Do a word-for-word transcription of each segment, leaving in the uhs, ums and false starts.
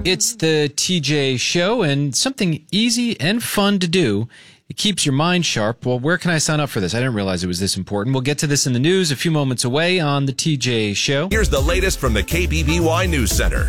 It's the T J Show, and something easy and fun to do. It keeps your mind sharp. Well, where can I sign up for this? I didn't realize it was this important. We'll get to this in the news a few moments away on the T J Show. Here's the latest from the K B B Y News Center.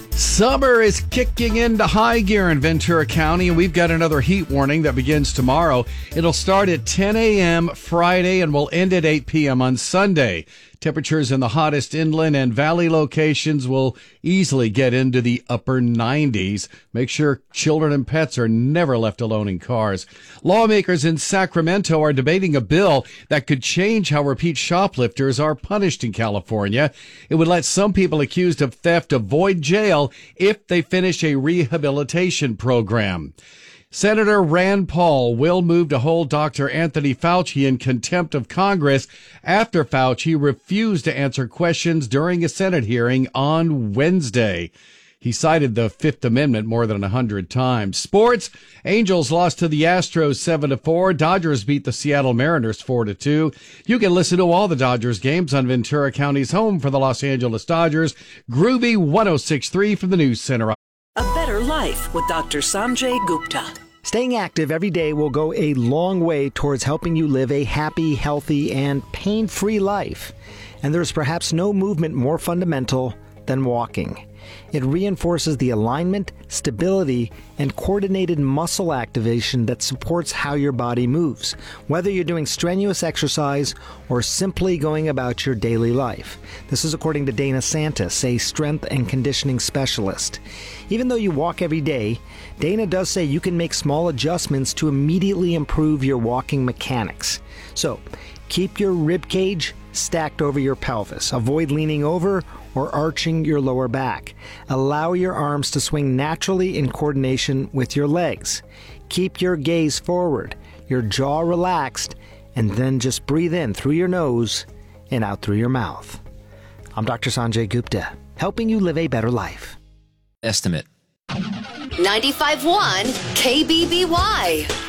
Summer is kicking into high gear in Ventura County, and we've got another heat warning that begins tomorrow. It'll start at ten a.m. Friday and will end at eight p.m. on Sunday. Temperatures in the hottest inland and valley locations will easily get into the upper nineties. Make sure children and pets are never left alone in cars. Lawmakers in Sacramento are debating a bill that could change how repeat shoplifters are punished in California. It would let some people accused of theft avoid jail if they finish a rehabilitation program. Senator Rand Paul will move to hold Doctor Anthony Fauci in contempt of Congress after Fauci refused to answer questions during a Senate hearing on Wednesday. He cited the Fifth Amendment more than a hundred times. Sports, Angels lost to the Astros seven to four. Dodgers beat the Seattle Mariners four to two. You can listen to all the Dodgers games on Ventura County's home for the Los Angeles Dodgers. Groovy one oh six point three from the News Center. A better life with Doctor Sanjay Gupta. Staying active every day will go a long way towards helping you live a happy, healthy, and pain-free life. And there's perhaps no movement more fundamental than walking. It reinforces the alignment, stability, and coordinated muscle activation that supports how your body moves, whether you're doing strenuous exercise or simply going about your daily life. This is according to Dana Santis, a strength and conditioning specialist. Even though you walk every day, Dana does say you can make small adjustments to immediately improve your walking mechanics. So, keep your rib cage stacked over your pelvis. Avoid leaning over or arching your lower back. Allow your arms to swing naturally in coordination with your legs. Keep your gaze forward, your jaw relaxed, and then just breathe in through your nose and out through your mouth. I'm Doctor Sanjay Gupta, helping you live a better life. Estimate. ninety-five point one K B B Y.